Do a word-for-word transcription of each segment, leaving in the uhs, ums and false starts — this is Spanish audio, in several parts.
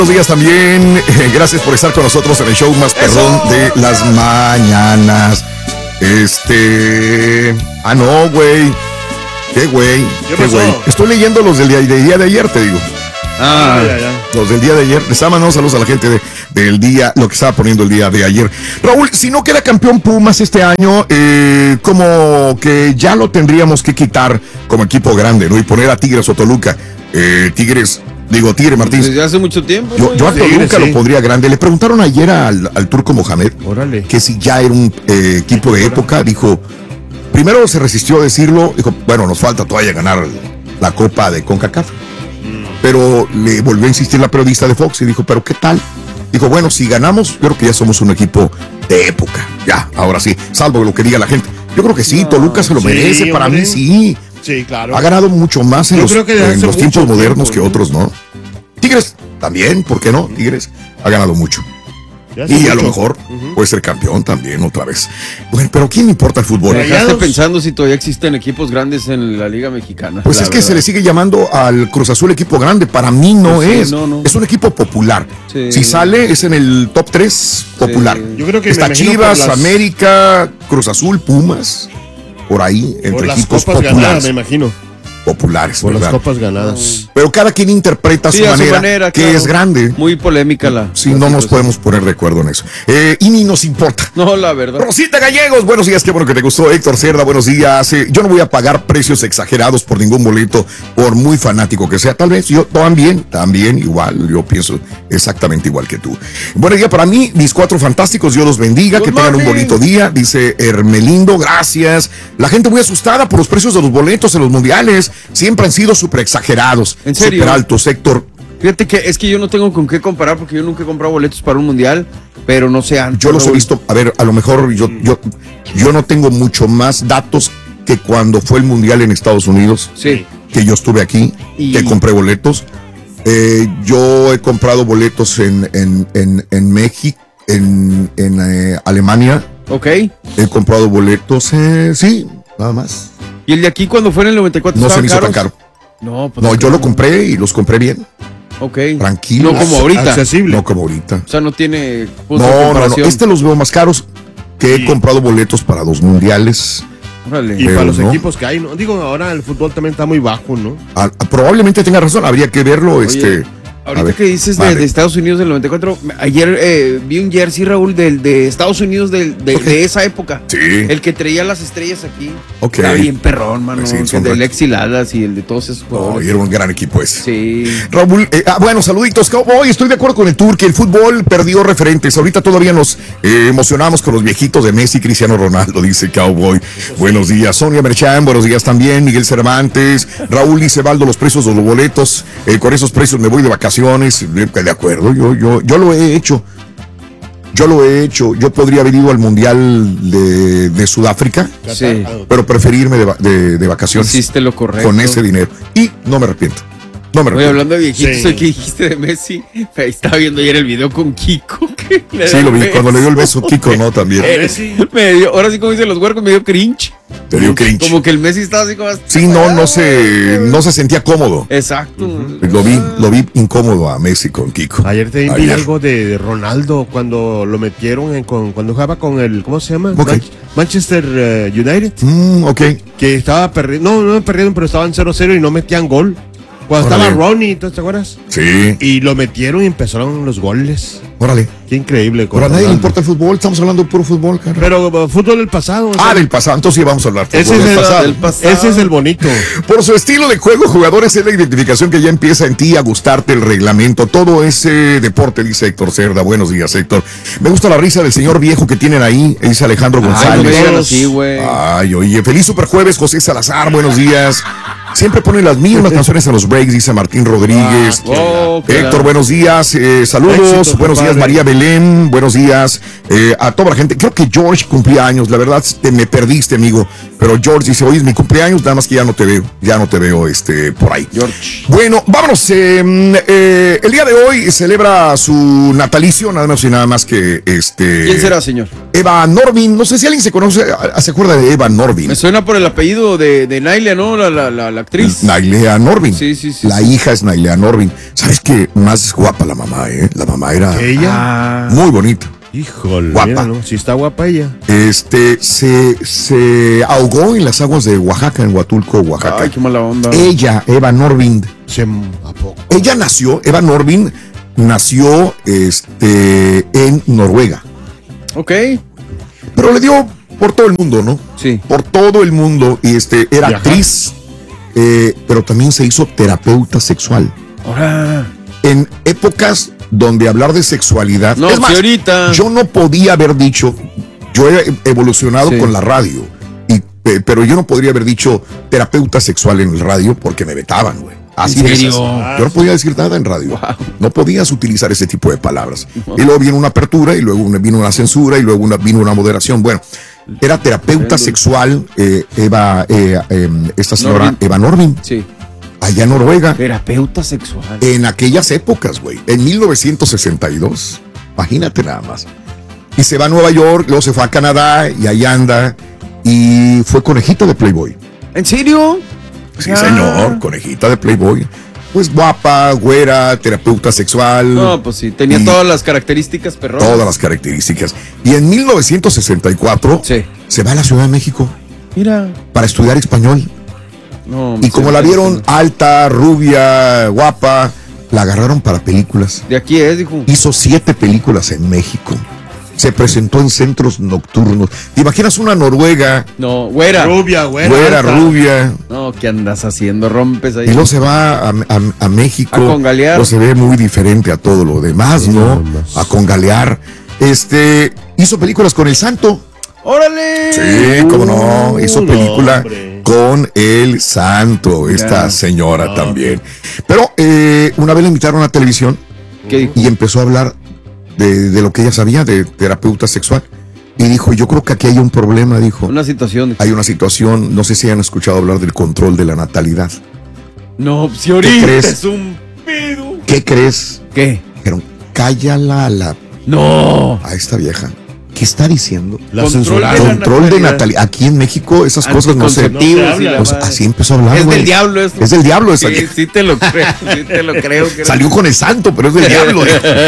Buenos días también, eh, gracias por estar con nosotros en el show más perrón de las mañanas. Este... Ah, no, güey. ¿Qué, güey? ¿Qué, ¿Qué, güey? Estoy leyendo los del día, del día de ayer, te digo. Ah, ah ya, ya. Los del día de ayer. Les mandamos saludos a la gente de, del día, lo que estaba poniendo el día de ayer. Raúl, si no queda campeón Pumas este año, eh, como que ya lo tendríamos que quitar como equipo grande, ¿no? Y poner a Tigres o Toluca. Eh, Tigres... Digo, Tigre Martínez. Desde hace mucho tiempo. Yo, yo a Toluca sí. lo pondría grande. Le preguntaron ayer al, al Turco Mohamed Órale. que si ya era un eh, equipo de época. Dijo, primero se resistió a decirlo. Dijo, bueno, nos falta todavía ganar la Copa de CONCACAF. Mm. Pero le volvió a insistir la periodista de Fox y dijo, ¿pero qué tal? Dijo, bueno, si ganamos, yo creo que ya somos un equipo de época. Ya, ahora sí, salvo lo que diga la gente. Yo creo que sí, no, Toluca se lo sí, merece. Para hombre. mí sí. Sí, claro. Ha ganado mucho más en Yo los, creo que en los tiempos modernos tiempo, que otros, ¿no? Tigres también, ¿por qué no? Tigres ha ganado mucho. Y mucho. a lo mejor uh-huh. puede ser campeón también otra vez. Bueno, pero ¿quién importa el fútbol? Me dejaste pensando si todavía existen equipos grandes en la Liga Mexicana. Pues es verdad. que se le sigue llamando al Cruz Azul equipo grande. Para mí no pues es. Sí, no, no. Es un equipo popular. Sí. Si sale, es en el top tres popular. Sí. Yo creo que está Chivas, las... América, Cruz Azul, Pumas. Por ahí, entre por las equipos copas populares. Ganadas, me imagino. Populares, por ¿verdad? las copas ganadas. Pero cada quien interpreta sí, su, manera, su manera, que claro. es grande. Muy polémica la. Sí, no nos podemos poner de acuerdo en eso. Eh, y ni nos importa. No, la verdad. Rosita Gallegos, buenos días, qué bueno que te gustó. Héctor Cerda, buenos días. Eh, yo no voy a pagar precios exagerados por ningún boleto, por muy fanático que sea. Tal vez yo también, también igual. Yo pienso exactamente igual que tú. Buen día para mí, mis cuatro fantásticos. Dios los bendiga, Good que morning. tengan un bonito día. Dice Hermelindo, gracias. La gente muy asustada por los precios de los boletos en los mundiales. Siempre han sido súper exagerados, ¿En serio? súper altos, Héctor. Fíjate que es que yo no tengo con qué comparar porque yo nunca he comprado boletos para un mundial, pero no sé antes. Yo los he visto, a ver, a lo mejor yo, yo, yo no tengo mucho más datos que cuando fue el mundial en Estados Unidos, sí. que yo estuve aquí, y... que compré boletos. Eh, yo he comprado boletos en, en, en, en México, en, en eh, Alemania. Ok. He comprado boletos, eh, sí, nada más. ¿Y el de aquí cuando fue en el noventa y cuatro? No se me hizo tan caro. No, pues no, no yo lo compré y los compré bien. Ok. Tranquilo. No como ahorita. Accesible. No como ahorita. O sea, no tiene punto no, de comparación. No, no, este los veo más caros que sí. he comprado boletos para dos mundiales. Órale. Y para los no. equipos que hay, ¿no? Digo, ahora el fútbol también está muy bajo, ¿no? Ah, probablemente tenga razón, habría que verlo, Oye. este... Ahorita ver, que dices de, de Estados Unidos del noventa y cuatro, ayer eh, vi un jersey, Raúl, de, de Estados Unidos de, de, okay. de esa época. Sí. El que traía las estrellas aquí. Ok. Está bien perrón, mano. Sí, el del Exiladas y el de todos esos jugadores. Oh, era un gran equipo ese. Sí. Raúl, eh, ah, bueno, saluditos. Hoy estoy de acuerdo con el Tour, que el fútbol perdió referentes. Ahorita todavía nos eh, emocionamos con los viejitos de Messi y Cristiano Ronaldo, dice Cowboy. Sí. Buenos días. Sonia Merchan, buenos días también. Miguel Cervantes. Raúl dice, Valdo, los precios de los boletos. Eh, con esos precios me voy de vacaciones. De acuerdo, yo, yo, yo lo he hecho. Yo lo he hecho. Yo podría haber ido al Mundial de, de Sudáfrica, sí. pero preferirme de, de, de vacaciones. Hiciste lo correcto. Con ese dinero. Y no me arrepiento. No me Oye, hablando de viejitos, sí. ¿qué dijiste de Messi? Estaba viendo ayer el video con Kiko. Que le sí, lo vi. Beso. Cuando le dio el beso Kiko, ¿no? También. Messi. Me dio, ahora sí, como dicen los huercos, me dio cringe. Te dio cringe. Como que el Messi estaba así como... Sí, no, no se, no se sentía cómodo. Exacto. Uh-huh. Lo vi, lo vi incómodo a Messi con Kiko. Ayer te vi algo de, de Ronaldo cuando lo metieron en, con, cuando jugaba con el, ¿cómo se llama? Okay. Manchester uh, United. Mm, ok. Que estaba perdiendo, no, no perdieron, pero estaban cero cero y no metían gol. Cuando Órale. estaba Ronnie, ¿te acuerdas? Sí. Y lo metieron y empezaron los goles. Órale. Qué increíble. Pero a nadie le importa el fútbol, estamos hablando de puro fútbol, cara. Pero uh, fútbol del pasado. Ah, sea, del pasado, entonces sí vamos a hablar. Ese es, del el, pasado. del pasado. Ese es el bonito. Por su estilo de juego, jugadores, es la identificación que ya empieza en ti a gustarte el reglamento. Todo ese deporte, dice Héctor Cerda. Buenos días, Héctor. Me gusta la risa del señor viejo que tienen ahí, dice Alejandro González. Ay, no me digan así, güey. Ay, oye, feliz superjueves, José Salazar, buenos días. Siempre ponen las mismas canciones en los breaks, dice Martín Rodríguez. Ah, oh, Héctor, claro. buenos días, eh, saludos, Éxito, buenos días, padre. María Belén, buenos días eh, a toda la gente. Creo que George cumplía años, la verdad te me perdiste, amigo. Pero George dice, oye, es mi cumpleaños, nada más que ya no te veo, ya no te veo este por ahí. George. Bueno, vámonos. Eh, eh, el día de hoy celebra su natalicio, nada más y nada más que este. ¿Quién será, señor? Eva Norvin, no sé si alguien se conoce, se acuerda de Eva Norvin. Me suena por el apellido de, de Nailea, ¿no? La, la, la, la actriz. Nailea Norvin. Sí, sí, sí. La sí. hija es Nailea Norvin. ¿Sabes qué? Más guapa la mamá, ¿eh? La mamá era ¿Ella? Ah. muy bonita. Híjole. Guapa. Mira, ¿no? Sí está guapa ella. Este, se, se ahogó en las aguas de Oaxaca, en Huatulco, Oaxaca. Ay, qué mala onda. Ella, Eva Norvin. Se, ¿a poco? Ella nació, Eva Norvin nació este, en Noruega. Ok. Pero le dio por todo el mundo, ¿no? Sí. Por todo el mundo. Y este, era Ajá. actriz, eh, pero también se hizo terapeuta sexual. Ahora. En épocas donde hablar de sexualidad. No, es más, si ahorita. yo no podía haber dicho, yo he evolucionado Sí. con la radio, y, eh, pero yo no podría haber dicho terapeuta sexual en el radio porque me vetaban, güey. Así ¿En de serio? esas. Yo no podía decir nada en radio. Wow. No podías utilizar ese tipo de palabras. Wow. Y luego vino una apertura, y luego vino una censura, y luego una, vino una moderación. Bueno, era terapeuta sexual, eh, Eva, eh, eh, esta señora Norvin. Eva Norvin, Sí. allá en Noruega. Terapeuta sexual. En aquellas épocas, güey, en mil novecientos sesenta y dos, imagínate nada más. Y se va a Nueva York, luego se fue a Canadá y ahí anda. Y fue conejita de Playboy. ¿En serio? Sí, Ah. señor, conejita de Playboy. Pues guapa, güera, terapeuta sexual. No, pues sí, tenía Y todas las características perronas. todas las características. Y en mil novecientos sesenta y cuatro Sí. se va a la Ciudad de México Mira. para estudiar español. No, Y como sí, la sí, vieron sí. alta, rubia, guapa, la agarraron para películas. De aquí es, dijo. Hizo siete películas en México. Se presentó en centros nocturnos. ¿Te imaginas una noruega, No, güera. Rubia, güera. güera, alta. rubia, No, ¿qué andas haciendo? Rompes ahí. y luego se va a, a- a México? A congalear. Luego se ve muy diferente a todo lo demás, ¿no? nomás. A congalear. Este, hizo películas con El Santo. ¡Órale! Sí, cómo no. Hizo no, película hombre. con El Santo, esta señora No. también. Pero eh, una vez la invitaron a televisión ¿Qué dijo? y empezó a hablar de, de lo que ella sabía de terapeuta sexual. Y dijo, yo creo que aquí hay un problema, dijo. Una situación. Hay una situación, no sé si han escuchado hablar del control de la natalidad. No, si ahorita crees? es un pedo. ¿Qué crees? ¿Qué? Dijeron, cállala a, la, No. a esta vieja. ¿Qué está diciendo? La Control censuraron. de la Control de natalidad. natalidad. Aquí en México esas cosas no se... Anticonceptivos no se y la habla. Pues madre. así empezó a hablar, Es güey. del diablo esto. Es del diablo esa Sí, vieja. sí te lo creo, sí te lo creo. que era- Salió con El Santo, pero es del diablo.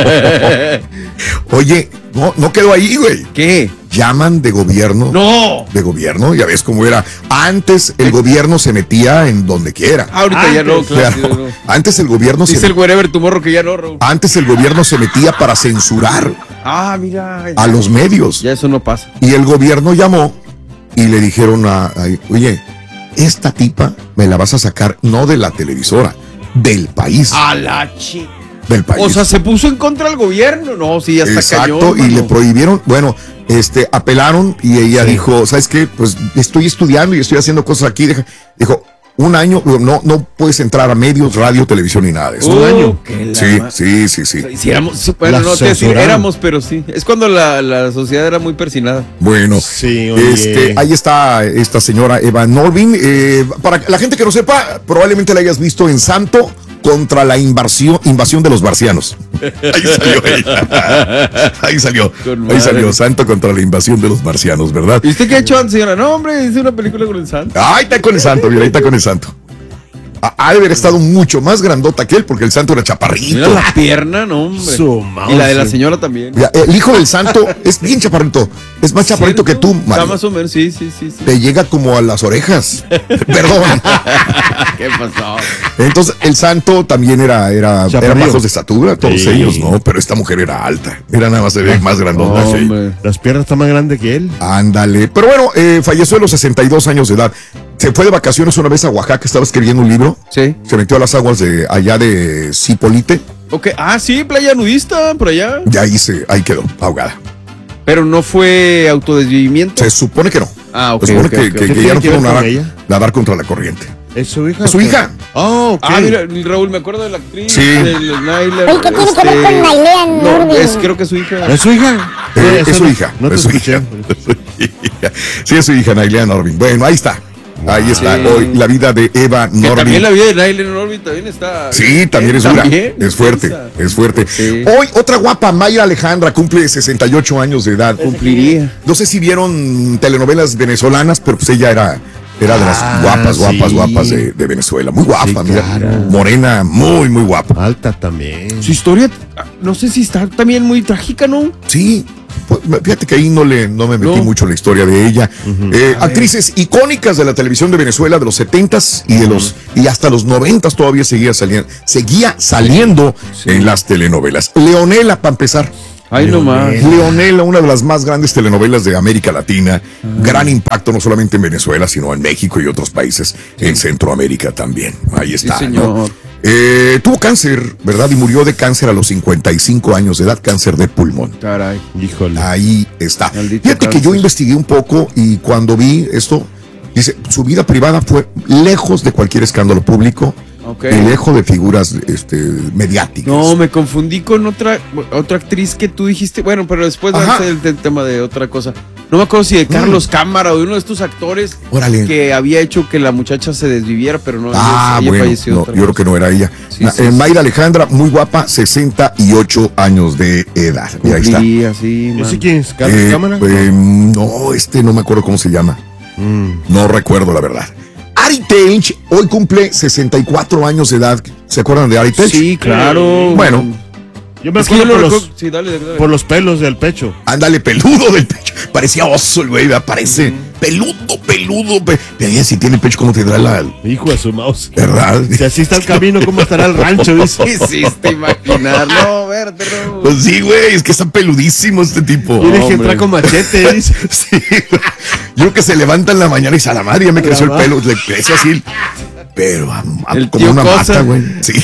dijo. Oye, no, no quedó ahí, güey. ¿Qué? Llaman de gobierno. No. De gobierno, ya ves cómo era. Antes el gobierno se metía en donde quiera. Ahorita ya no, Antes, claro. Claro. sí, no. Antes el gobierno Dice se el wherever tomorrow que ya no, Raúl. antes el gobierno se metía para censurar Ah, mira. a los medios. Ya eso no pasa. Y el gobierno llamó y le dijeron a, a- oye, esta tipa me la vas a sacar no de la televisora, del país, A la chica. del país. O sea, se puso en contra del gobierno. No, sí, ya está Exacto, cañón. y mano. le prohibieron, bueno, este, apelaron y ella dijo, ¿sabes qué? Pues estoy estudiando y estoy haciendo cosas aquí. Deja- Dijo, un año, no, no puedes entrar a medios, radio, televisión ni nada de eso. Uh, un año. que la Sí, ma- sí, sí, sí. Si éramos, bueno, La no te decir, censuraron. éramos, pero sí. Es cuando la, la sociedad era muy persinada. Bueno, Sí, oye. este, ahí está esta señora Eva Norvin. Eh, para la gente que no sepa, probablemente la hayas visto en Santo contra la invasión, invasión de los marcianos. Ahí salió ella. Ahí salió. Con Ahí madre. salió Santo contra la invasión de los marcianos, ¿verdad? ¿Y usted qué ha hecho antes, señora? No, hombre, hice una película con el santo. Ahí está con el Santo, mira, ahí está con el Santo. Ha ha de haber estado mucho más grandota que él porque el Santo era chaparrito. Mira la pierna, no, hombre. Su Y la de la mouse. señora también. Mira, el hijo del Santo es bien chaparrito. Es más chaparrito que ¿Cierto? tú, Está Mario. más o menos, sí, sí, sí. sí. Te llega como a las orejas. Perdón. ¿Qué pasó? Entonces, el Santo también era, era, eran Chaparrillo. bajos de estatura, todos Sí. ellos, ¿no? Pero esta mujer era alta. Mira, nada más se ve más grandota. sí. Hombre. Las piernas están más grandes que él. Ándale. Pero bueno, eh, falleció a los sesenta y dos años de edad. Se fue de vacaciones una vez a Oaxaca, estaba escribiendo un libro. Sí. Se metió a las aguas de allá de Cipolite. Ok. Ah, sí, playa nudista, por allá. Y ahí, se, ahí quedó, ahogada. Pero no fue autodesvivimiento. Se supone que no. Ah, ok, Se supone ok, que, ok. que- ¿Qué que tiene ya no que pudo ver con nadar, ella? nadar contra la corriente. ¿Es su hija? ¿Es su hija? Oh, ok. Ah, mira, Raúl, me acuerdo de la actriz. Sí. De Naila. Oye, ¿qué tiene que ver con Nailea No, Norvin? es, creo que es su hija. ¿Es su hija? Eh, No, es esa su no- hija. No te es su escuché. hija. Sí, es su hija, Nailea Norvin. Bueno, ahí está. Ahí está, Sí. hoy la vida de Eva Que Norby. también la vida de Nailin Norby también está. Sí, también es dura, También, es fuerte, intensa. es fuerte. Sí. Hoy otra guapa, Mayra Alejandra, cumple sesenta y ocho años de edad. Cumpliría. No sé si vieron telenovelas venezolanas, pero pues ella era, era de las Ah, guapas, guapas, sí. guapas de, de Venezuela. Muy guapa, Sí, mira. claro. Morena, muy, muy guapa. Alta también. Su historia, no sé si está también muy trágica, ¿no? Sí, pues, fíjate que ahí no, le, no me metí No. mucho en la historia de ella. Eh, A ver. actrices icónicas de la televisión de Venezuela de los setentas y de los y hasta los noventas todavía seguía saliendo, seguía saliendo en las telenovelas. Leonela, para empezar. Ay, no más. Leonela, una de las más grandes telenovelas de América Latina, gran impacto no solamente en Venezuela, sino en México y otros países en Centroamérica también. Ahí está, Sí, ¿no? señor. Eh, tuvo cáncer, ¿verdad? Y murió de cáncer a los cincuenta y cinco años de edad, cáncer de pulmón. Caray. Híjole. Ahí está. Maldito Fíjate que yo cáncer. investigué un poco y cuando vi esto, dice, su vida privada fue lejos de cualquier escándalo público Ok. y lejos de figuras este, mediáticas. No, me confundí con otra otra actriz que tú dijiste. Bueno, pero después Ajá. del del tema de otra cosa. No me acuerdo si de Carlos Cámara o de uno de estos actores Órale. que había hecho que la muchacha se desviviera, pero no. Ah, ella bueno, falleció no, otra yo creo vez. que no era ella. Sí, Na- sí, eh, sí. Mayra Alejandra, muy guapa, sesenta y ocho años de edad. Y ahí está. Cumpliría, sí, man. ¿Ese quién es? ¿Carlos Eh, Cámara? eh, no, este no me acuerdo cómo se llama. Mm. No recuerdo la verdad. Ari Telch hoy cumple sesenta y cuatro años de edad. ¿Se acuerdan de Ari Telch? Sí, claro. Bueno. Yo me Es que yo acuerdo lo por, recuerdo. los, Sí, dale, dale, dale. por los pelos del pecho. Ándale, peludo del pecho. Parecía oso el güey, ¿verdad? Parece peludo, peludo. Pe... Pero si tiene pecho, ¿cómo tendrá la. Hijo de su mouse. ¿Verdad? Si así está el camino, ¿cómo estará el rancho? Dice. ¿Qué hiciste imaginar? No, verte, no. Pues sí, güey, es que está peludísimo este tipo. Tiene que hombre. entrar con machete, dice. Sí, güey. Yo creo que se levanta en la mañana y dice, a la madre, ya me A creció el la pelo. Le crece así. Pero a- a- El como tío una Cosa. mata, güey. Sí.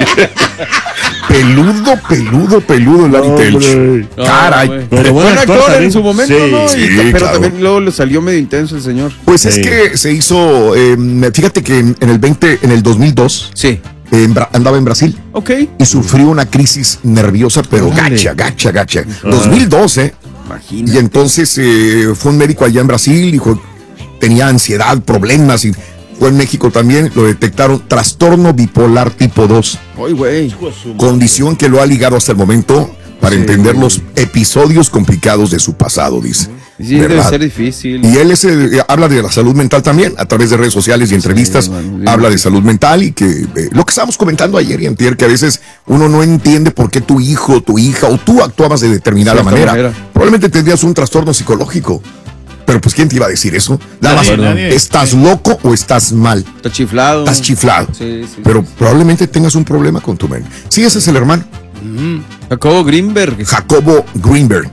Peludo, peludo, peludo el Ari Telch. Hombre. No, Caray. güey. Pero buen buen actor actor también. en su momento, Sí, ¿no? Y sí, ta- pero claro. también luego le salió medio intenso el señor. Pues es Sí. que se hizo, eh, fíjate que en en el veinte, en el dos mil dos, Sí. eh, en Bra- andaba en Brasil Ok. y sufrió una crisis nerviosa, pero Órale. gacha, gacha, gacha. dos mil doce, Imagínate. y entonces eh, fue un médico allá en Brasil, dijo, tenía ansiedad, problemas, y fue en México también, lo detectaron trastorno bipolar tipo dos, Ay, güey. Hijo de su condición que lo ha ligado hasta el momento para Sí. entender los episodios complicados de su pasado, dice. Sí, debe ¿Verdad? ser difícil. Y él es, eh, habla de la salud mental también, a través de redes sociales y entrevistas, mano, sí. habla de salud mental y que eh, lo que estábamos comentando ayer y antier, que a veces uno no entiende por qué tu hijo, tu hija o tú actuabas de determinada Cierta manera. manera. Probablemente tendrías un trastorno psicológico. Pero pues, ¿quién te iba a decir eso? Nada Nadie, más, nadie. ¿estás loco o estás mal? Está chiflado. Estás chiflado. Sí, sí. Pero probablemente tengas un problema con tu mente. Sí, ese es el hermano. Jacobo Greenberg. Jacobo Greenberg.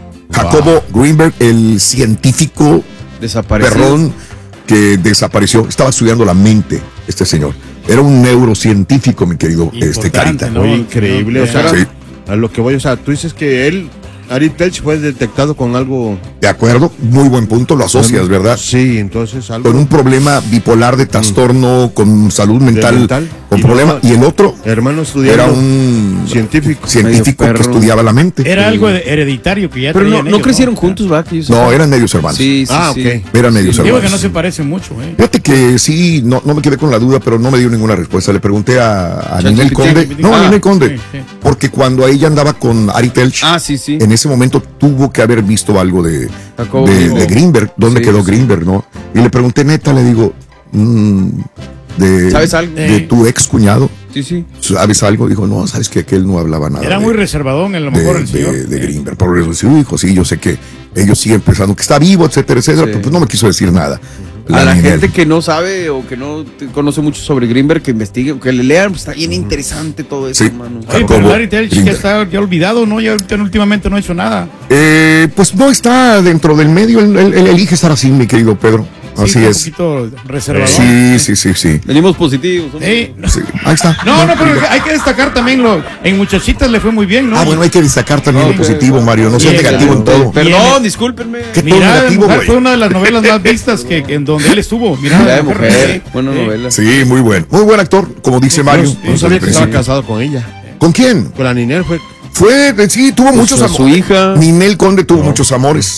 Jacobo Greenberg, el científico Desaparecido. perrón que desapareció. Estaba estudiando la mente, este señor. Era un neurocientífico, mi querido este, Importante, Carita. ¿no? Muy increíble. O sea, Sí. a lo que voy, o sea, tú dices que él, Ari Telch, fue detectado con algo. De acuerdo, muy buen punto, lo asocias, ¿verdad? Sí, entonces algo. Con un problema bipolar de trastorno, con salud mental, mental. con Y problema. luego- Y el otro Hermano estudiando. era un científico. científico Medio que perro. estudiaba la mente. Era algo de- hereditario que ya Pero no, traían no ellos, crecieron juntos, ¿va? Que yo No, sepa. eran medios hermanos. Sí, sí, Ah, sí. ok. Eran medios Digo hermanos. que no se parecen mucho, ¿eh? Fíjate que sí, no, no me quedé con la duda, pero no me dio ninguna respuesta. Le pregunté a, a ChatGPT. Ninel Conde. No, a Ah, Ninel Conde. sí, sí. Porque cuando ella andaba con Ari Telch, Ah, sí, sí. en ese momento tuvo que haber visto algo de, Jacobo de, Greenberg. de Greenberg. ¿Dónde Sí, quedó sí. Greenberg, no? Y le pregunté, neta, le digo, mm, de, ¿Sabes algo? de tu ex cuñado, Sí, sí. ¿sabes algo? Dijo, no, sabes que aquel no hablaba nada. Era de- muy reservadón, a lo de, mejor el de- señor. de Greenberg. Por eso, sí, hijo, sí, yo sé que ellos siguen pensando que está vivo, etcétera, etcétera, Sí. pero pues no me quiso decir nada. A la Ninel. gente que no sabe o que no te- conoce mucho sobre Greenberg, que investigue, que le lean, pues está bien interesante todo eso, Sí. hermano. Oye, pero Jacobo Larry Telch ya Greenberg. está ya olvidado, ¿no? Ya ahorita últimamente no ha hecho nada. Eh, pues no está dentro del medio, él, él- él elige estar así, mi querido Pedro. Sí, Así está es. un poquito reservadón. Sí, sí, sí, sí. Venimos positivos. hombre. Ey, no, Sí, ahí está. no, no, pero hay que destacar también lo. En Muchachitas le fue muy bien, ¿no? Ah, bueno, hay que destacar también Ok, lo positivo, bueno. Mario. No seas Bien, negativo en bien, todo. Perdón, discúlpenme. ¿Qué? todo Mirada de negativo, Mujer güey. fue una de las novelas más vistas que, que en donde él estuvo. Mirada Mirada de de Mujer. mujer. Sí. Buena Sí. novela. Sí, muy buen. Muy buen actor, como dice Mario. No, no desde sabía el que estaba principio. casado con ella. ¿Con quién? Con la Ninel fue. Fue, sí, tuvo muchos Su- su amores. hija. Ninel Conde tuvo muchos amores.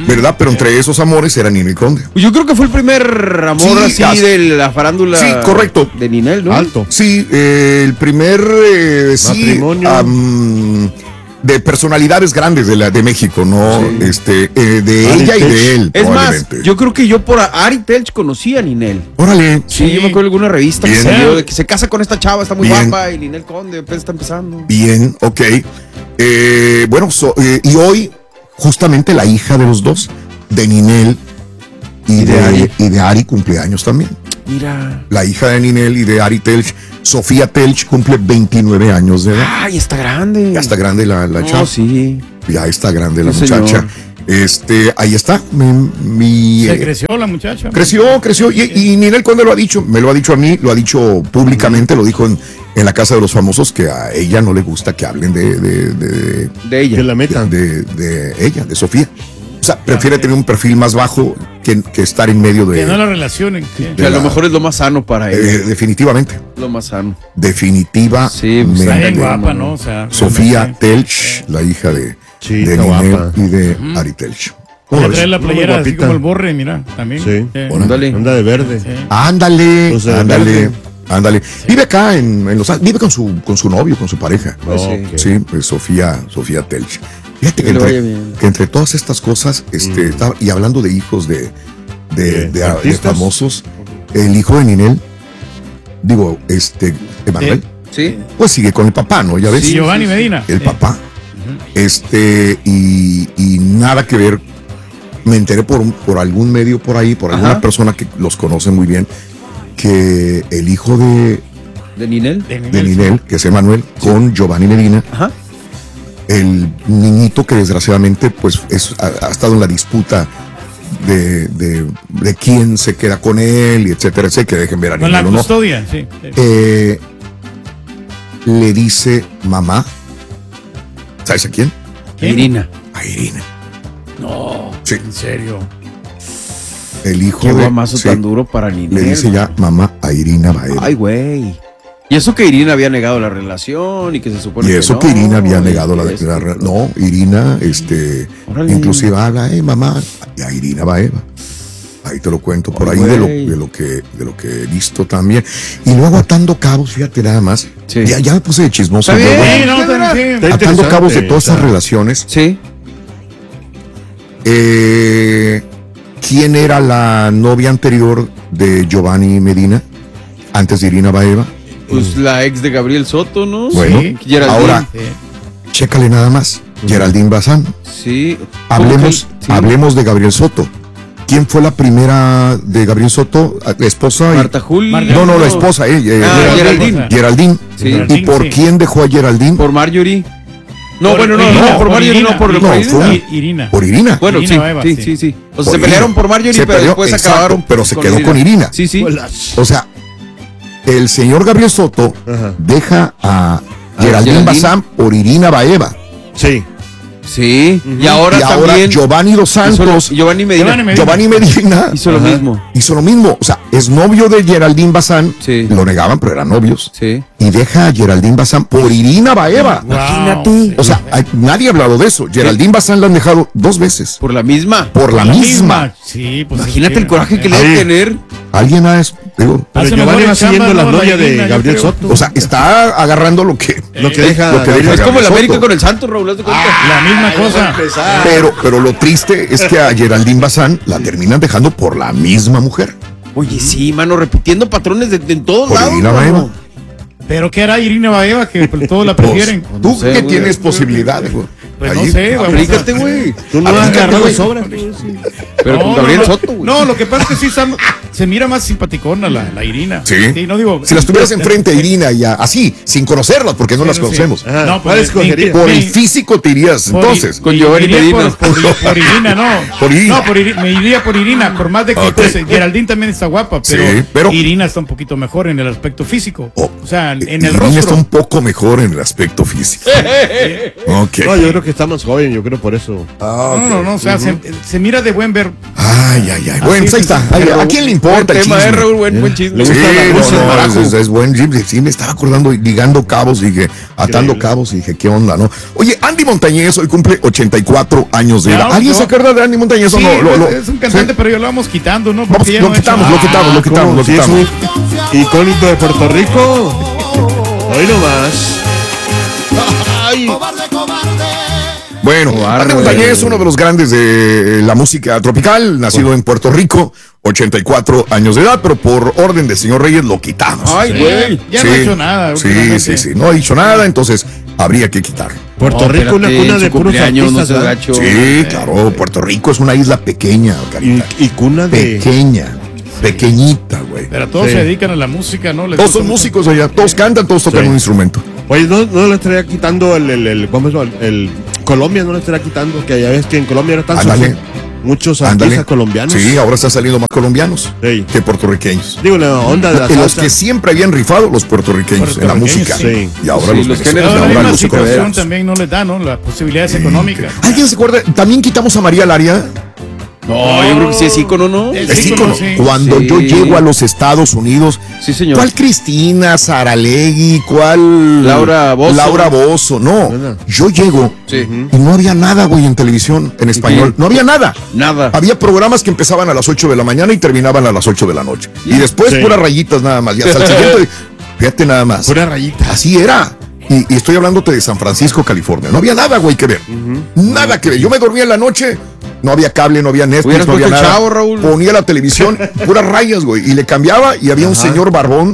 ¿verdad? Pero entre esos amores era Ninel Conde. Yo creo que fue el primer amor Sí, así as- de la farándula. Sí, correcto. De Ninel, ¿no? Alto. Sí, eh, el primer eh, sí, Matrimonio. am, de personalidades grandes de la de México, ¿no? Este, eh, de Ari ella y Telch. de él. Es más, probablemente. yo creo que yo por Ari Telch conocí a Ninel. Órale. Sí, yo me acuerdo de alguna revista Bien. que salió de que se casa con esta chava, está muy Bien. guapa y Ninel Conde apenas está empezando. Bien, ok. Eh, bueno, so- eh, y hoy, justamente la hija de los dos, de Ninel y, Y de de, Ari. y de Ari, cumpleaños también. Mira. La hija de Ninel y de Ari Telch, Sofía Telch, cumple veintinueve años de edad. Ay, está grande. Ya está grande la, la No, chava. sí. Ya está grande la Sí, muchacha. señor. Este, ahí está. Mi, mi, Se eh, creció la muchacha. creció, creció. Y, y Ninel Conde lo ha dicho, me lo ha dicho a mí, lo ha dicho públicamente, lo dijo en, en la Casa de los Famosos, que a ella no le gusta que hablen de, de, de, De ella. Que la metan. de, de ella, de Sofía. O sea, prefiere tener un perfil más bajo que, que estar en medio de... Que no la relacionen. sí. Que a de lo la- mejor es lo más sano para eh, ella. definitivamente, Lo más sano. definitivamente. Sí, pues, Está bien Mente. guapa, ¿no? O sea, Sofía realmente. Telch, la hija de, Sí, de está Ninel guapa. y de Ari Telch. ¿Cómo Ella ves? trae la Muy playera así guapita. como el borre, mira, también. Sí. Ándale. Anda de verde. Sí. Ándale, Pues, eh, ándale, verde. ándale. Vive acá en, en Los Ángeles, vive con su, con su novio, con su pareja. Pues sí. Ok. Sí, pues Sofía, Sofía Telch. Fíjate que Que le entre, vaya bien. que entre todas estas cosas, este, estaba- y hablando de hijos de, de, De de- de artistas. famosos, el hijo de Ninel, digo, este, Emanuel, Sí. pues sigue con el papá, ¿no? Ya ves, Sí, Giovanni Medina. el Sí. papá. Este, y, y nada que ver. Me enteré por, un- por algún medio por ahí, por alguna Ajá. persona que los conoce muy bien, que el hijo de, De Ninel. De de Ninel, que es Emanuel, con Giovanni Medina, Ajá. el niñito que desgraciadamente pues es, ha, ha estado en la disputa de, de, de quién se queda con él, y etcétera, etcétera, que dejen ver a Con la Ninel o no. custodia, sí. sí. Eh, le dice mamá, ¿sabes a quién? ¿Quién? Irina. A Irina. No, Sí. en serio. El hijo Qué de guamazo sí, tan duro para Ninel. le dice ya mamá a Irina Baeva. Ay, güey. Y eso que Irina había negado la relación y que se supone Y que eso no, que Irina había y negado la, esto. la- la- no, Irina, este, Órale. inclusive habla, eh, mamá, y a Irina Baeva. Ahí te lo cuento por Ay, ahí de lo, güey. de lo que de lo que he visto también. Y luego atando cabos, fíjate nada más. Sí. Ya, ya me puse de chismoso. Está yo, bien. güey. Sí, no, ¿qué verás? sí. Está Atando interesante, cabos de todas está- esas relaciones. Sí. Eh, ¿Quién era la novia anterior de Giovanni Medina? Antes de Irina Baeva. Pues la ex de Gabriel Soto, ¿no? Bueno, Sí. Geraldine. ahora Sí. chécale nada más. Geraldine Bazán. Sí. Hablemos, ¿Cómo que- sí. hablemos de Gabriel Soto. ¿Quién fue la primera de Gabriel Soto? ¿La esposa? y- Marta Juli. Marta- No, no, la esposa, eh, eh, Ah, Geraldine. Geraldine. Geraldine. Sí. ¿Y Geraldine, por sí. quién dejó a Geraldine? Por, Por Marjorie. No, Por- bueno, no, Irina, no, por Marjorie Irina, no, por, no, por fue Irina. una- I- Irina. Irina. Bueno, Irina sí, Baeva, sí, sí. sí, sí. O Por sea, se Irina. pelearon por Marjorie, Se pero peleó, después exacto, acabaron. pero se quedó con Irina. Sí, sí. O sea, el señor Gabriel Soto Ajá. deja a A Geraldine Geraldine. Bazán por Irina Baeva. Sí. Sí. Y ahora y ahora también. Giovanni Dos hizo lo- Santos, Giovanni Medina. Giovanni Medina. Giovanni Medina Hizo lo Ajá. mismo. hizo lo mismo. O sea, es novio de Geraldine Bazán. Sí. Lo negaban, pero eran novios. Sí. Y deja a Geraldine Bazán por Irina Baeva. Wow, Imagínate. sí. O sea, hay- nadie ha hablado de eso. Geraldine Bazán la han dejado dos veces. Por la misma. Por la, misma. Sí, pues Imagínate es el coraje que le Sí. debe tener. Alguien ha... es- digo, Pero Hace Giovanni mejor va en siguiendo chamba, la ¿no? La novia de Irina, yo Gabriel creo. Soto. o sea, está agarrando lo que... lo que deja. lo que deja Es como Gabriel el América Soto. con el Santos, Raúl, ¿haz de cuenta? La misma cosa. Pero, pero lo triste es que a Geraldine Bazán la terminan dejando por la misma mujer. Oye, sí, mano, repitiendo patrones de, de en todos Por lados. Irina mano. Baeva. Pero ¿qué hará Irina Baeva que pues, todos la prefieren? Pues, tú No sé, que güey. tienes posibilidades, güey. Pues no Ahí. sé, vamos a- Aplícate, güey. Tú no has Aplícate, agarrado güey. sobras. Pero No, con no, Gabriel no. Soto, güey. No, lo que pasa es que sí está- se mira más simpaticona la, la Irina. Sí. no digo. Si las tuvieras enfrente, Irina, ya así, sin conocerlas, porque no Sí, las no, sí. conocemos. Ajá. No, ¿Cuál pues, escogerías? me- Por me- el físico te irías por- entonces. Con Giovanni me iría Medina. Por, por- por Irina, no. Por Irina. No, por Iri- me iría por Irina, por más de que Ok. pues, Geraldine también está guapa, pero, Sí, pero- Irina está un poquito mejor en el aspecto físico. Oh, o sea, en el Irina rostro. está un poco mejor en el aspecto físico. Ok. No, yo creo que está más joven, yo creo por eso. Ah, No, ok. no, no, o sea, se, se mira de buen ver. Ay, ay, ay. Bueno, pues ahí está. Ahí- ¿A quién le importa el tema, chisme. eh, Raúl, buen, buen chisme. Sí, gusta la no, música, no, carajo. es, es buen chisme. Sí, me estaba acordando, y ligando cabos, dije, atando Increíble. cabos, y dije, ¿qué onda, no? Oye, Andy Montañez hoy cumple ochenta y cuatro años de edad. Claro, ¿Alguien yo- se acuerda de Andy Montañez o Sí, no? Lo- lo- es un cantante, sí. pero ya lo vamos quitando, ¿no? Vamos, Porque ya lo no ha hecho quitamos, nada. lo quitamos, lo quitamos, lo Sí, es quitamos. un icónico de Puerto Rico. Hoy nomás. Ay. Bueno, Cobarde. Andy Montañez, uno de los grandes de la música tropical, nacido en Puerto Rico, ochenta y cuatro años de edad, pero por orden del señor Reyes lo quitamos. Ay, Sí, güey. ya no ha hecho nada. Sí, últimamente. sí, sí, no ha dicho nada, entonces habría que quitarlo. Puerto No, Rico, una espérate, cuna en de su puros cumpleaños, no artistas, seas ¿verdad? gacho. Sí, claro, Puerto Rico es una isla pequeña, Y, Carita. y cuna de. Pequeña, pequeñita, güey. Pero todos Sí. se dedican a la música, ¿no? Les Todos gusta son mucho. músicos allá, todos cantan, todos tocan Sí. un instrumento. Oye, no, no le estaría quitando el, el, el, ¿cómo es eso? el, el- Colombia no le estaría quitando, que ya ves que en Colombia ahora están Ándale. surgiendo muchos Ándale. artistas colombianos. Sí, ahora están saliendo más colombianos Sí. que puertorriqueños. Digo, la onda de la En los salsa. que siempre habían rifado los puertorriqueños en la Puertorriqueños, música. sí. Y ahora Sí, los, los venezolanos, géneros Ahora la ahora misma los situación colombianos. también no les da, ¿no? Las posibilidades económicas. ¿Alguien se acuerda? También quitamos a María Laria. No, yo creo que sí es ícono, ¿no? Es Es ícono, ícono. sí. Cuando Sí. yo llego a los Estados Unidos, Sí, señor. ¿cuál Cristina, Saralegui, cuál Laura Bozzo. Laura Bozzo, no. Buena. Yo llego Sí. y no había nada, güey, en televisión, en español. Sí. No había nada. Nada. Había programas que empezaban a las ocho de la mañana y terminaban a las ocho de la noche. Y después Sí. puras rayitas nada más. Y hasta el siguiente, fíjate nada más. Pura rayita. Así era. Y, y estoy hablándote de San Francisco, California. No había nada, güey, que ver. Nada que ver. Yo me dormía en la noche, no había cable, no había Netflix, Hubieras no había puesto nada. Chavo, Raúl. Ponía la televisión, puras rayas, güey. Y le cambiaba y había un Ajá. señor barbón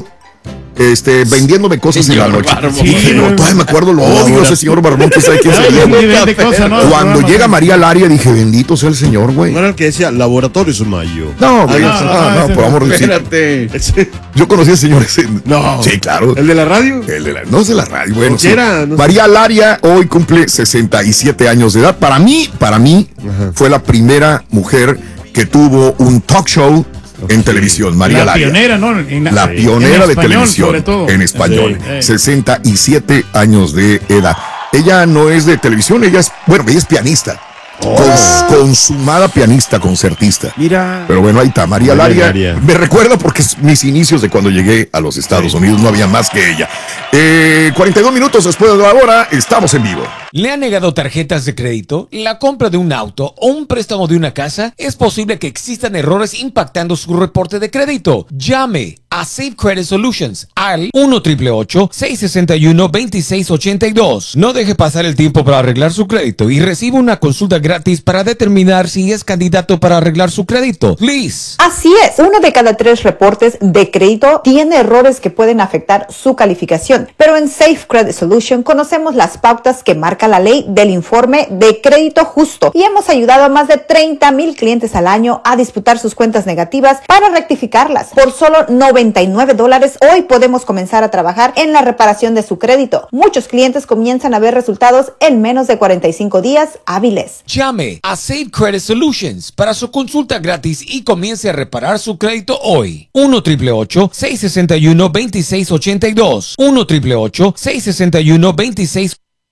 este, vendiéndome cosas en la Señor noche. barbón. Sí, Sí, no, güey. todavía me acuerdo, lo odio ese señor barbón que sabe quién Ay, sería. un güey. nivel de cosas, ¿no? Cuando Programa, llega ¿no? María Laria, dije, bendito sea el señor, güey. No era el que decía Laboratorios Mayo. No, güey, Ah, no, no, no, no, ese por no. amor de Dios. Espérate. Ese- Yo conocí a señores. en- No. Sí, claro. ¿El de la radio? El de la- no es de la radio, bueno. ¿Con qué sí. era? No sé. María Laria hoy cumple sesenta y siete años de edad. Para mí, para mí, fue la primera mujer que tuvo un talk show en televisión. María La Laria. pionera, ¿no? En La en pionera de español, televisión sobre todo. en español. Sí. sesenta y siete años de edad. Ella no es de televisión, ella es, bueno, ella es pianista. Cons- consumada pianista, concertista. Mira. Pero bueno, ahí está, María María Laria. Laria. Me recuerda porque es mis inicios de cuando llegué a los Estados Unidos, no había más que ella. Eh, cuarenta y dos minutos después de la hora, estamos en vivo. ¿Le han negado tarjetas de crédito? ¿La compra de un auto o un préstamo de una casa? Es posible que existan errores impactando su reporte de crédito. Llame a Safe Credit Solutions al uno ocho ocho ocho, seis seis uno, dos seis ocho dos. No deje pasar el tiempo para arreglar su crédito y reciba una consulta gratis para determinar si es candidato para arreglar su crédito. Please. Así es, uno de cada tres reportes de crédito tiene errores que pueden afectar su calificación. Pero en Safe Credit Solution conocemos las pautas que marca la ley del informe de crédito justo y hemos ayudado a más de treinta mil clientes al año a disputar sus cuentas negativas para rectificarlas. Por solo noventa y nueve dólares hoy podemos comenzar a trabajar en la reparación de su crédito. Muchos clientes comienzan a ver resultados en menos de cuarenta y cinco días hábiles. Llame a Safe Credit Solutions para su consulta gratis y comience a reparar su crédito hoy. uno ocho ocho ocho, seis seis uno, dos seis ocho dos. uno ocho ocho ocho, seis seis uno, dos seis.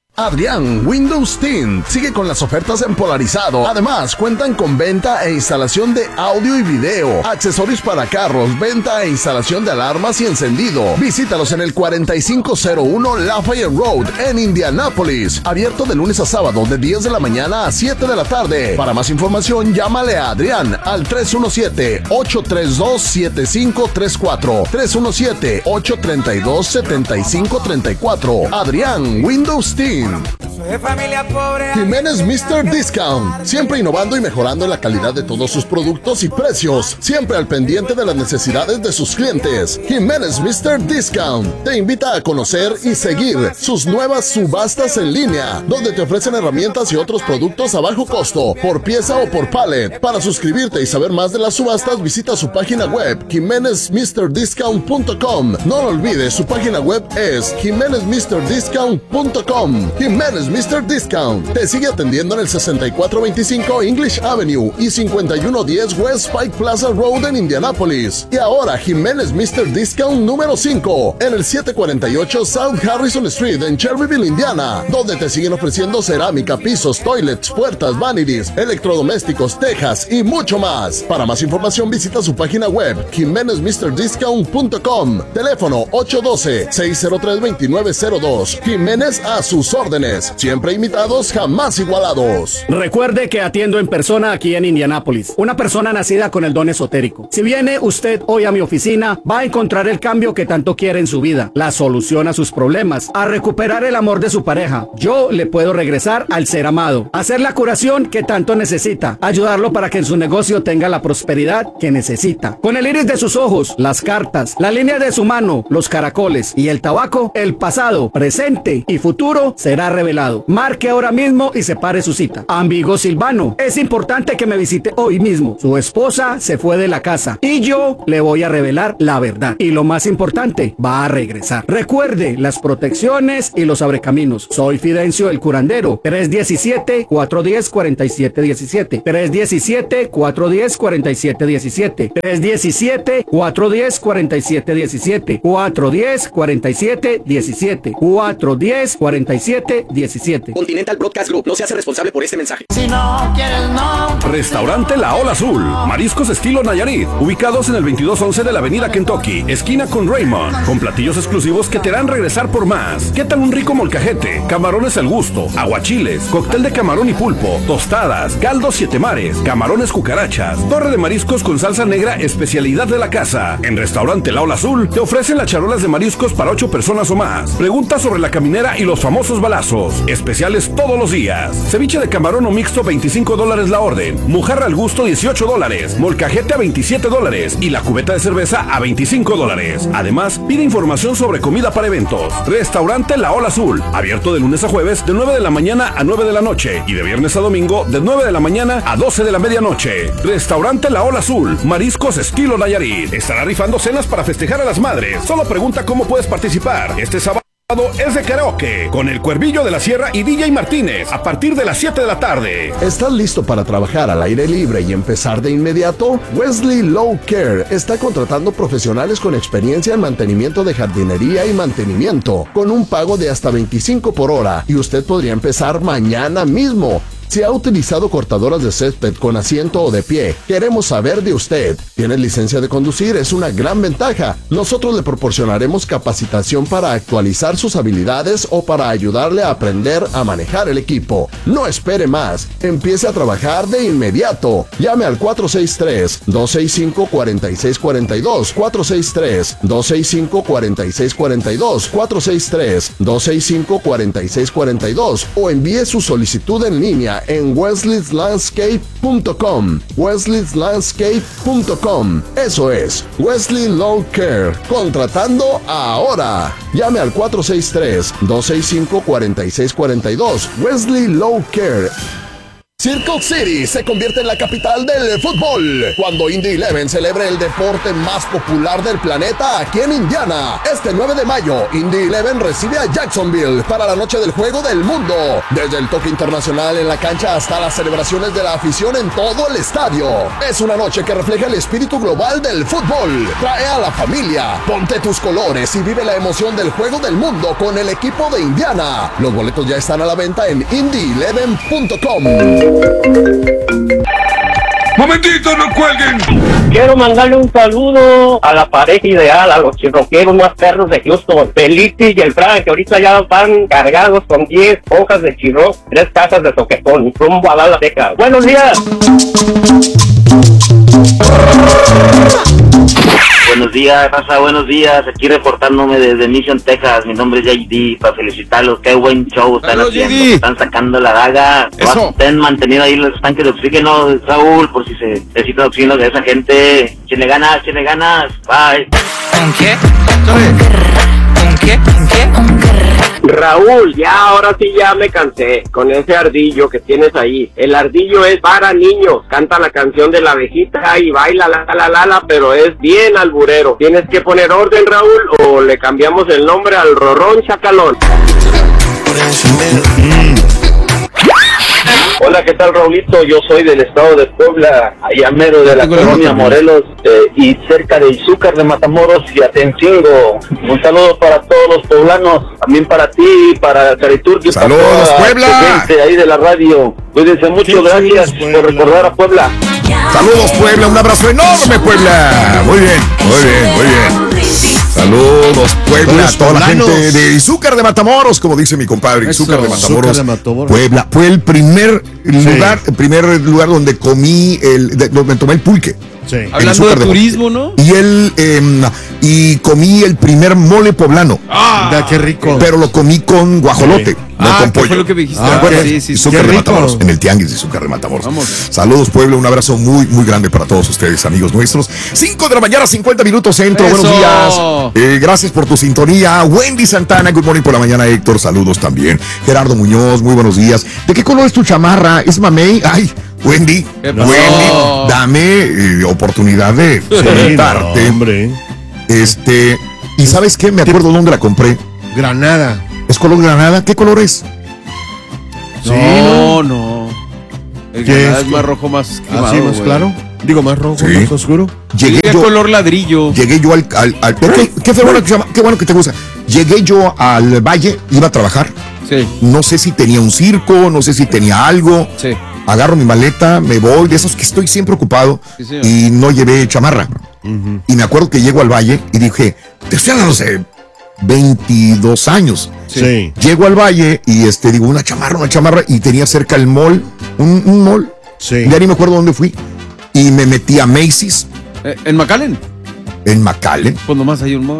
Adrián Windows Team sigue con las ofertas en Polarizado. Además, cuentan con venta e instalación de audio y video, accesorios para carros, venta e instalación de alarmas y encendido. Visítalos en el cuarenta y cinco cero uno Lafayette Road en Indianápolis. Abierto de lunes a sábado de diez de la mañana a siete de la tarde. Para más información, llámale a Adrián al tres uno siete, ocho tres dos, siete cinco tres cuatro. tres uno siete, ocho tres dos, siete cinco tres cuatro. Adrián Windows Team. Jiménez mister Discount, siempre innovando y mejorando en la calidad de todos sus productos y precios, siempre al pendiente de las necesidades de sus clientes. Jiménez mister Discount te invita a conocer y seguir sus nuevas subastas en línea, donde te ofrecen herramientas y otros productos a bajo costo, por pieza o por pallet. Para suscribirte y saber más de las subastas, visita su página web jiménez mister discount punto com. No lo olvides, su página web es jiménez mister discount punto com. Jiménez Jiménez mister Discount te sigue atendiendo en el sesenta y cuatro veinticinco English Avenue y cincuenta y uno diez West Pike Plaza Road en Indianapolis. Y ahora Jiménez mister Discount número cinco en el setecientos cuarenta y ocho South Harrison Street en Cherryville, Indiana, donde te siguen ofreciendo cerámica, pisos, toilets, puertas, vanities, electrodomésticos, tejas y mucho más. Para más información visita su página web jiménez mister discount punto com. Teléfono ocho uno dos, seis cero tres, dos nueve cero dos. Jiménez a sus órdenes. Siempre imitados, jamás igualados. Recuerde que atiendo en persona aquí en Indianápolis. Una persona nacida con el don esotérico. Si viene usted hoy a mi oficina, va a encontrar el cambio que tanto quiere en su vida, la solución a sus problemas, a recuperar el amor de su pareja. Yo le puedo regresar al ser amado, hacer la curación que tanto necesita, ayudarlo para que en su negocio tenga la prosperidad que necesita. Con el iris de sus ojos, las cartas, la línea de su mano, los caracoles y el tabaco, el pasado, presente y futuro será revelado. Marque ahora mismo y separe su cita. Amigo Silvano, es importante que me visite hoy mismo. Su esposa se fue de la casa y yo le voy a revelar la verdad. Y lo más importante, va a regresar. Recuerde las protecciones y los abrecaminos. Soy Fidencio el curandero. tres uno siete, cuatro uno cero, cuatro siete uno siete. tres uno siete, cuatro uno cero, cuatro siete uno siete. tres uno siete, cuatro uno cero, cuatro siete uno siete. cuatro uno cero, cuatro siete uno siete. cuatro uno cero, cuatro siete uno siete. Continental Broadcast Group no se hace responsable por este mensaje. Si no quieres, no. Restaurante La Ola Azul. Mariscos estilo Nayarit. Ubicados en el veintidós once de la avenida Kentucky, esquina con Raymond. Con platillos exclusivos que te harán regresar por más. ¿Qué tal un rico molcajete? Camarones al gusto, aguachiles, cóctel de camarón y pulpo, tostadas, caldo siete mares, camarones cucarachas, torre de mariscos con salsa negra, especialidad de la casa. En Restaurante La Ola Azul te ofrecen las charolas de mariscos para ocho personas o más. Pregunta sobre la caminera y los famosos balazos. Especiales todos los días. Ceviche de camarón o mixto, veinticinco dólares la orden. Mojarra al gusto, dieciocho dólares. Molcajete a veintisiete dólares. Y la cubeta de cerveza a veinticinco dólares. Además, pide información sobre comida para eventos. Restaurante La Ola Azul. Abierto de lunes a jueves de nueve de la mañana a nueve de la noche. Y de viernes a domingo de nueve de la mañana a doce de la medianoche. Restaurante La Ola Azul. Mariscos estilo Nayarit. Estará rifando cenas para festejar a las madres. Solo pregunta cómo puedes participar. Este sábado es de karaoke con el Cuervillo de la Sierra y D J Martínez a partir de las siete de la tarde. ¿Estás listo para trabajar al aire libre y empezar de inmediato? Wesley Lawn Care está contratando profesionales con experiencia en mantenimiento de jardinería y mantenimiento, con un pago de hasta veinticinco por hora, y usted podría empezar mañana mismo. Si ha utilizado cortadoras de césped con asiento o de pie, queremos saber de usted. ¿Tiene licencia de conducir? Es una gran ventaja. Nosotros le proporcionaremos capacitación para actualizar sus habilidades o para ayudarle a aprender a manejar el equipo. No espere más. Empiece a trabajar de inmediato. Llame al cuatro seis tres, dos seis cinco, cuatro seis cuatro dos, cuatro seis tres, dos seis cinco, cuatro seis cuatro dos, cuatro seis tres, dos seis cinco, cuatro seis cuatro dos o envíe su solicitud en línea en wesleys landscape punto com. wesleys landscape punto com. Eso es, Wesley Lawn Care. Contratando ahora. Llame al cuatro seis tres, dos seis cinco, cuatro seis cuatro dos. Wesley Lawn Care. Circle City se convierte en la capital del fútbol cuando Indy Eleven celebre el deporte más popular del planeta aquí en Indiana. Este nueve de mayo, Indy Eleven recibe a Jacksonville para la noche del Juego del Mundo. Desde el toque internacional en la cancha hasta las celebraciones de la afición en todo el estadio. Es una noche que refleja el espíritu global del fútbol. Trae a la familia, ponte tus colores y vive la emoción del Juego del Mundo con el equipo de Indiana. Los boletos ya están a la venta en indy eleven punto com. ¡Momentito, no cuelguen! Quiero mandarle un saludo a la pareja ideal, a los chirroqueros más perros de Houston, Felipe y el Frank, que ahorita ya van cargados con diez hojas de chirro, tres cajas de soquetón, rumbo a Dallas, Texas. ¡Buenos días! Buenos días, raza, buenos días. Aquí reportándome desde Mission, Texas. Mi nombre es J D, para felicitarlos. Qué buen show están Hello, haciendo. J D. Están sacando la daga. Estén manteniendo ahí los tanques de oxígeno, Raúl, por si se necesita oxígeno de esa gente. Chile ganas, chile ganas. Bye. ¿Con qué? ¿Con qué? ¿Con qué? Raúl, ya ahora sí ya me cansé con ese ardillo que tienes ahí. El ardillo es para niños. Canta la canción de la abejita y baila la la la la, pero es bien alburero. Tienes que poner orden, Raúl, o le cambiamos el nombre al Rorrón Chacalón. Hola, ¿qué tal, Raulito? Yo soy del estado de Puebla, allá mero de la colonia Morelos eh, y cerca de Izúcar de Matamoros y Atencingo. Un saludo para todos los poblanos, también para ti, para Cariturki. ¡Saludos, Puebla! Gente ahí de la radio. Cuídense mucho, gracias por recordar a Puebla. Saludos, Puebla, un abrazo enorme, Puebla. Muy bien, muy bien, muy bien. Saludos, Puebla, a toda la gente de Izúcar de Matamoros, como dice mi compadre, Izúcar de Matamoros, de Matamoros. Puebla. Fue el primer lugar, sí. el primer lugar donde comí, el, de, donde tomé el pulque. Sí. Hablando de, de turismo, ¿no? Y el eh, y comí el primer mole poblano. Ah, qué rico. Pero lo comí con guajolote, sí. no ah, con pollo. Fue lo que me dijiste. Ah, ah, sí, sí, Izúcar de Matamoros, en el Tianguis de Izúcar de Matamoros. Vamos. Saludos, Puebla, un abrazo muy, muy grande para todos ustedes, amigos nuestros. cinco de la mañana, cincuenta minutos centro. Eso. Buenos días. Eh, gracias por tu sintonía. Wendy Santana, good morning por la mañana, Héctor. Saludos también. Gerardo Muñoz, muy buenos días. ¿De qué color es tu chamarra? ¿Es mamey? Ay. Wendy, no. Wendy, dame eh, oportunidad de comentarte. Sí, no, hombre. Este, ¿y sabes qué? Me acuerdo dónde la compré. Granada. ¿Es color granada? ¿Qué color es? Sí, no, no. El granada es, es más rojo, más quemado, ¿así, más güey. claro? Digo, más rojo, sí. Más oscuro. Llegué yo, color ladrillo. Llegué yo al... al, al ¿qué, qué, qué, bueno que, qué bueno que te gusta. Llegué yo al valle, iba a trabajar. Sí. No sé si tenía un circo, no sé si tenía algo. Sí. Agarro mi maleta, me voy, de esos que estoy siempre ocupado, sí, y no llevé chamarra. Uh-huh. Y me acuerdo que llego al valle y dije, te estoy hablando hace veintidós años. Sí. Llego al valle y este digo, una chamarra, una chamarra, y tenía cerca el mall, un, un mall. Sí. Ya ni me acuerdo dónde fui. Y me metí a Macy's. Eh, ¿En McAllen? En McAllen. Pues nomás hay un mall.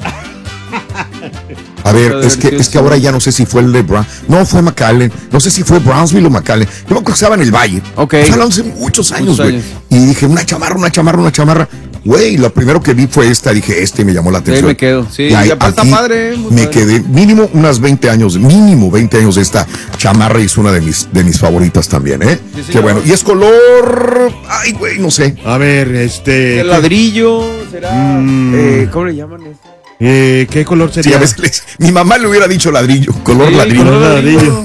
A ver, es que, es que ahora ya no sé si fue el de Brown. No, fue McAllen. No sé si fue Brownsville o McAllen. Yo me acuerdo que estaba en el Valle. Ok. Hablando hace muchos años, güey. Y dije, una chamarra, una chamarra, una chamarra. Güey, lo primero que vi fue esta. Dije, este me llamó la atención. Sí, me quedo. Sí, y ahí, ya está padre. Me padre. quedé mínimo unas veinte años, mínimo veinte años de esta chamarra y es una de mis, de mis favoritas también, ¿eh? Sí, sí, qué bueno. Y es color. Ay, güey, no sé. A ver, este. ¿El ladrillo? ¿Será? Mm. Eh, ¿Cómo le llaman esto? Eh, ¿Qué color sería? Sí, a veces mi mamá le hubiera dicho ladrillo, color sí, ladrillo. Color ladrillo.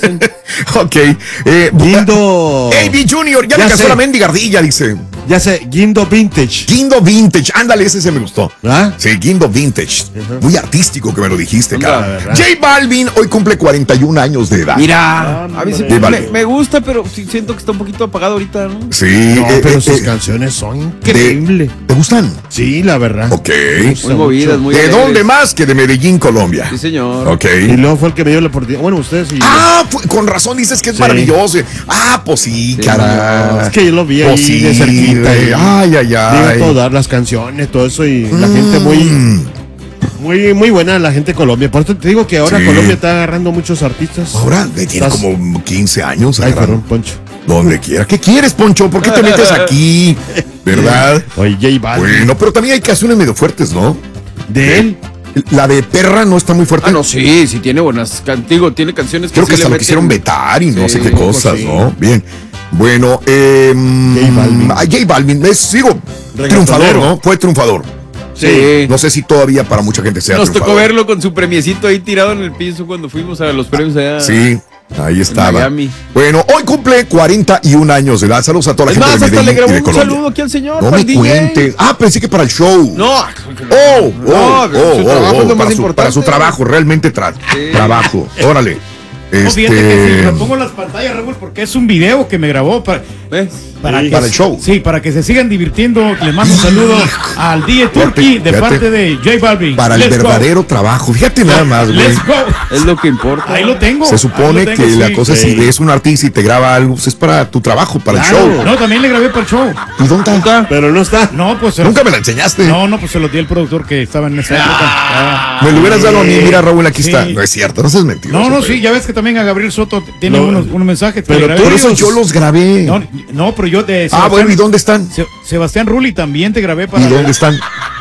Ok. Eh, Guindo. A B Junior, ya, ya me casó la mendigardilla, dice. Ya sé, Guindo Vintage. Guindo Vintage, ándale, ese se me gustó. ¿Ah? Sí, Guindo Vintage. Uh-huh. Muy artístico que me lo dijiste, cara. ¿Verdad? J Balvin hoy cumple cuarenta y un años de edad. Mira, ah, a mí sí me, me gusta, pero sí siento que está un poquito apagado ahorita, ¿no? Sí. No, eh, pero eh, sus eh, canciones son increíbles. ¿Te gustan? Sí, la verdad. Ok. Muy movidas, muy ¿De alegres. dónde más que de Medellín, Colombia? Sí, señor. Ok. Y luego fue el que me dio la oportunidad. Bueno, ustedes y Ah, pues, con razón dices que es sí. maravilloso. Ah, pues sí, sí cara. No, es que yo lo vi pues ahí sí, de cerquita. De, ay, ay, ay. Digo, todas las canciones, todo eso y mm. la gente muy... Muy, muy buena la gente de Colombia. Por eso te digo que ahora sí. Colombia está agarrando muchos artistas. Ahora tiene ¿Estás? como quince años. Ay, perdón, Poncho. Donde quiera. ¿Qué quieres, Poncho? ¿Por qué te metes aquí? ¿Verdad? Oye, J Balvin. Bueno, pero también hay canciones medio fuertes, ¿no? ¿De él? La de Perra no está muy fuerte. Ah, no, sí, sí tiene buenas. Digo, tiene canciones que Creo sí que hasta le lo meten... quisieron vetar y no sí, sé qué cosas, sí. ¿no? Bien. Bueno, eh, J Balvin. J Balvin, es, digo, triunfador, ¿no? Fue triunfador. Sí. No sé si todavía para mucha gente sea Nos triunfador. tocó verlo con su premiecito ahí tirado en el piso cuando fuimos a los premios allá. Sí, ahí estaba. Miami. Bueno, hoy cumple cuarenta y un años de edad. Saludos a toda la es gente más, de hasta Medellín le grabó y de un Colombia. saludo aquí al señor. No me cuentes. Ah, pensé que para el show. No. Oh, oh, no, oh, su oh, trabajo oh, es lo más para, su, para su trabajo, realmente tra sí. trabajo. Órale. No, este... fíjate que si lo pongo en las pantallas, Raúl, porque es un video que me grabó para, ¿ves? para, sí, que, para el show. Sí, para que se sigan divirtiendo. Les mando un saludo al D J Turkey de fíjate, parte de J Balvin. Para el Let's verdadero go. trabajo. Fíjate nada más, güey. Let's go. Es lo que importa. Ahí lo tengo. Se supone tengo, que sí. la cosa es si ves un artista y te graba algo, pues es para tu trabajo, para claro. el show. No, también le grabé para el show. ¿Y dónde está? Pero no está. No, pues nunca me la enseñaste. No, no, pues se lo di al productor que estaba en esa época. Ah, me lo hubieras dado a mí. Mira, Raúl, aquí sí. está. No es cierto, no seas mentiroso. No, no, güey. sí, ya ves que también a Gabriel Soto tiene no, unos, unos mensajes. Pero grabé. por eso yo los grabé. No, no pero yo de Ah, bueno, ¿y dónde están? Se, Sebastián Rulli también te grabé para. ¿Y dónde están?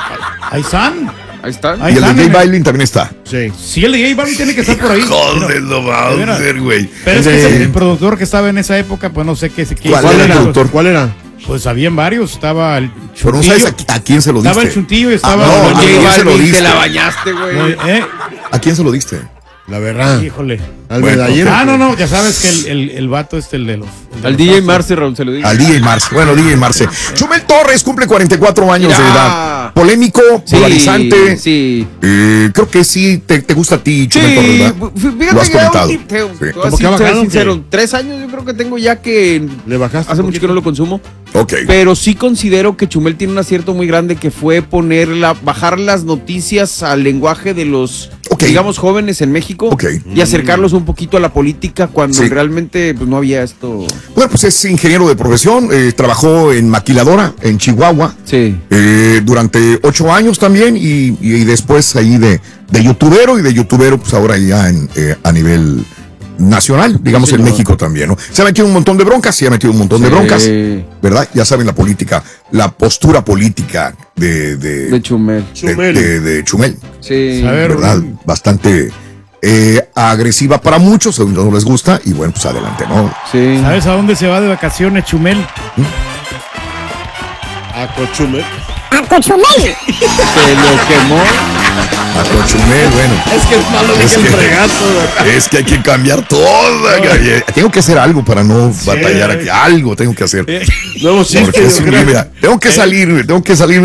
Ahí están. Ahí están. Ahí y están, el de J Balvin también está. Sí. Sí, el de J Balvin tiene que estar por ahí. Joder, lo va a hacer, güey. Pero es que ese, el productor que estaba en esa época, pues no sé qué. qué ¿Cuál, ¿Cuál era el productor? ¿Cuál era? Pues habían varios. Estaba el Chuntillo. Pero no sabes a, a quién se lo diste. Estaba el Chuntillo y estaba. Ah, no, J Balvin, Balvin, se lo diste. Te la bañaste, güey. ¿Eh? ¿A quién se lo diste? La verdad. Híjole. Al Bueno, medallero. Ah, no, no, ya sabes que el, el, el vato este, el de los... el de Al los D J astros. Marce, Raúl, se lo digo. Al D J Marce. Bueno, D J Marce. Chumel Torres cumple cuarenta y cuatro años Mira. de edad. Polémico, Sí, polarizante. sí. Eh, creo que sí te, te gusta a ti, Chumel Torres, Sí, ¿verdad? fíjate Lo has que ya comentado. ulti- te- te voy a ¿Cómo decir- que ha ser bajado, sincero, qué? tres años yo creo que tengo ya que Le bajaste. hace un mucho que poquito. no lo consumo. Ok. Pero sí considero que Chumel tiene un acierto muy grande que fue poner la, bajar las noticias al lenguaje de los, Ok. digamos, jóvenes en México Ok. y acercarlos un poquito a la política cuando Sí. realmente pues, no había esto. Bueno, pues es ingeniero de profesión, eh, trabajó en maquiladora en Chihuahua Sí. eh, durante ocho años también y, y después ahí de, de youtubero y de youtubero pues ahora ya en, eh, a nivel nacional, digamos Sí, en señor. México también, ¿no? Se ha metido un montón de broncas, se ha metido un montón de Sí. broncas, ¿verdad? Ya saben la política, la postura política de, de, De Chumel. de- Chumel. de- de Chumel, Sí. A ver, ¿verdad? Bastante eh, agresiva para muchos, a unos no les gusta y bueno, pues adelante, ¿no? Sí. ¿Sabes a dónde se va de vacaciones Chumel? A Cochumel. Se lo quemó. A con Chumel, bueno. Es que es malo Es que el que- fregazo. Es que hay que cambiar todo. Tengo que hacer algo para no batallar aquí. Algo tengo que hacer. Nuevo chiste, Porque yo es un- creo. mira, tengo que salir, tengo que salir